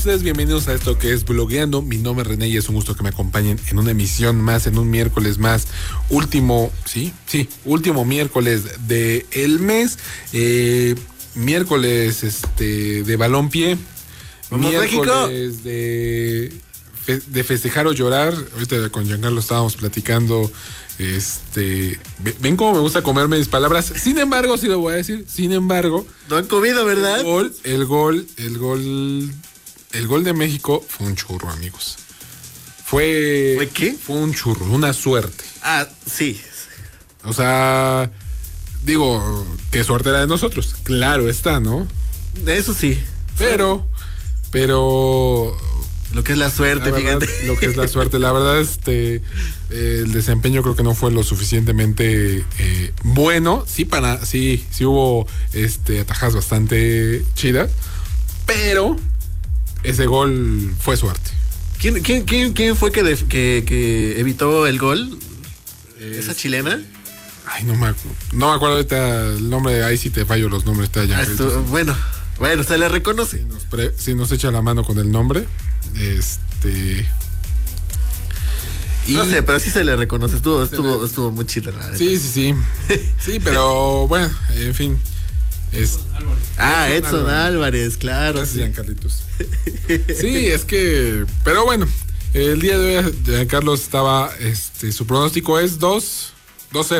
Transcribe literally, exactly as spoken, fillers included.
Ustedes bienvenidos a esto que es Blogueando. Mi nombre es René y es un gusto que me acompañen en una emisión más, en un miércoles más, último, sí, sí, último miércoles de el mes, eh, miércoles este de balompié, miércoles de, fe, de festejar o llorar. Ahorita con Giancarlo estábamos platicando. Este, ven cómo me gusta comerme mis palabras. Sin embargo, sí lo voy a decir. Sin embargo, no han comido, ¿verdad? El gol, el gol, el gol, el gol de México fue un churro, amigos. Fue. ¿Fue qué? Fue un churro, una suerte. Ah, sí. O sea, digo, qué suerte era de nosotros. Claro está, ¿no? Eso sí. Pero, pero. Lo que es la suerte, la verdad, fíjate. Lo que es la suerte. La verdad, este, eh, el desempeño creo que no fue lo suficientemente eh, bueno. Sí, para, sí, sí hubo este, atajadas bastante chidas. Pero ese gol fue suerte. ¿Quién, quién, quién, quién fue que, de, que, que evitó el gol? ¿Esa chilena? Ay, no me, no me acuerdo ahorita el nombre. Ahí sí te fallo los nombres. Está ya. Ah, esto, bueno, bueno, se le reconoce. Si nos, pre, si nos echa la mano con el nombre. Este. Y no sé, pero sí se le reconoce. Estuvo, estuvo, estuvo muy chida. Sí, sí, sí. Sí, pero bueno, en fin. Es, ah, Edson Álvarez, Álvarez claro. Gracias, Giancarlitos. Sí, es que. Pero bueno, el día de hoy Giancarlo estaba. Este, su pronóstico es dos cero.